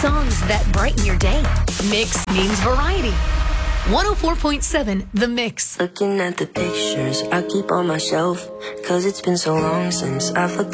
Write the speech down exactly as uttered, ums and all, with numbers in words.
Songs that brighten your day. Mix means variety. one oh four point seven The Mix. Looking at the pictures I keep on my shelf, 'cause it's been so long since I've looked